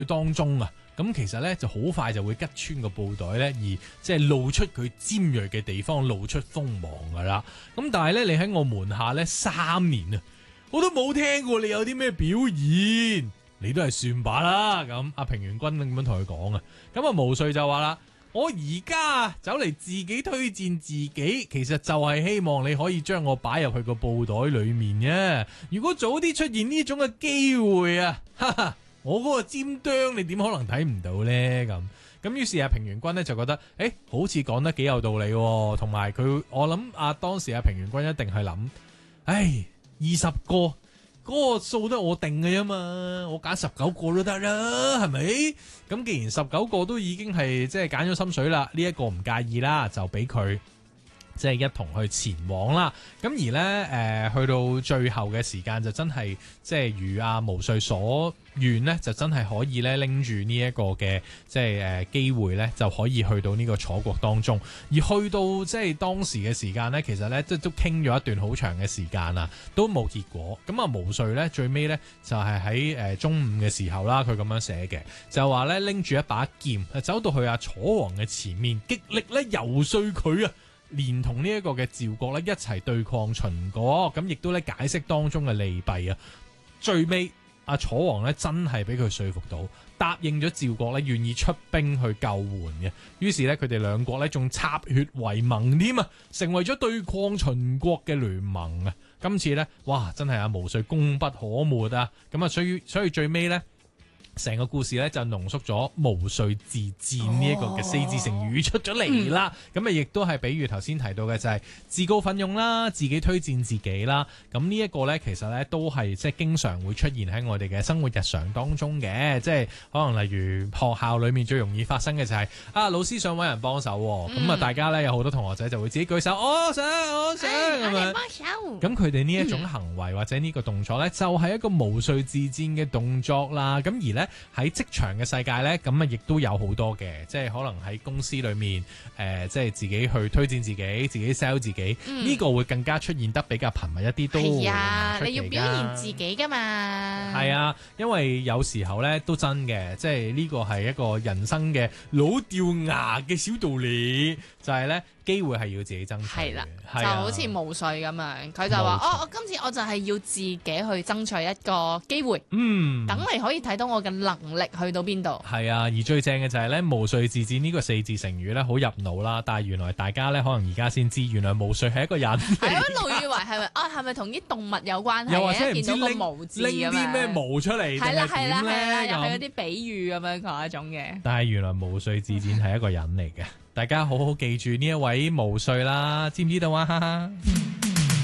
當中啊，咁其實咧就好快就會吉穿個布袋咧，而即係露出佢尖銳嘅地方，露出鋒芒噶啦。咁但係咧，你喺我門下咧3年啊，我都冇聽過你有啲咩表現，你都係算把啦。咁阿平原君咁樣同佢講啊，咁啊毛遂就話啦。我而家走嚟自己推薦自己，其實就係希望你可以將我擺入去個布袋裏面嘅。如果早啲出現呢種嘅機會啊，哈哈，我嗰個尖端你點可能睇唔到呢？咁於是阿平原君呢就覺得，好似講得幾有道理喎，同埋佢我諗當時阿平原君一定係諗，20個。嗰個數都係我定嘅啫嘛，我揀19個都得啦，係咪？咁既然19個都已經係即係揀咗心水啦，呢一個唔介意啦，就俾佢即係一同去前往啦。咁而呢，去到最後嘅時間就真係即係如阿毛遂所願呢，就真係可以咧拎住呢一個嘅即係機會呢，就可以去到呢個楚國當中。而去到即係當時嘅時間呢，其實呢，即係都傾咗一段好長嘅時間啦，都冇結果。咁啊毛遂呢，最尾呢，就係喺中午嘅時候啦，佢咁樣寫嘅，就話呢，拎住一把劍，走到去阿楚王嘅前面，極力咧游說佢啊，連同呢一個嘅趙國咧一齊對抗秦國，咁亦都咧解釋當中嘅利弊啊。最尾阿楚王咧真係俾佢說服到，答應咗趙國咧願意出兵去救援嘅。於是咧佢哋兩國咧仲插血為盟添啊，成為咗對抗秦國嘅聯盟啊。今次咧哇真係阿毛遂功不可沒啊。咁啊所以最尾咧，成個故事咧就濃縮咗毛遂自薦呢一個嘅4字成語出咗嚟啦。咁亦都係比喻頭先提到嘅就係自告奮勇啦，自己推薦自己啦。咁呢一個咧其實咧都係即係經常會出現喺我哋嘅生活日常當中嘅，即係可能例如學校裏面最容易發生嘅就係老師想搵人幫手，咁大家咧有好多同學仔就會自己舉手，我想咁樣幫手。咁佢哋呢一種行為或者呢個動作咧就係一個毛遂自薦嘅動作啦。咁而咧喺職場嘅世界咧，咁亦都有好多嘅，即係可能喺公司裏面，即係自己去推薦自己，自己 sell 自己，呢個會更加出現得比較頻密一啲，都係啊， 你要表現自己噶嘛。 係啊，因為有時候咧都真嘅，即係呢個係一個人生嘅老掉牙嘅小道理，就係咧機會係要自己爭取。 係啦，就好似毛遂咁樣，佢就話我今次我就係要自己去爭取一個機會，等你可以睇到我嘅能力去到邊度。係啊，而最正嘅就係咧毛遂自薦呢個4字成語咧好入腦啦，但係原來大家咧可能而家先知，原來毛遂係一個人。係啊， 一路以為係咪同啲動物有關係？ 又或者唔知見到個毛字拎啲咩毛出嚟， 係啦係啦係啦，又係嗰啲啲比喻咁樣嗰一種嘅。 但係原來毛遂自薦係一個人嚟嘅，大家好好記住呢一位毛遂啦，知唔知道啊？哈哈。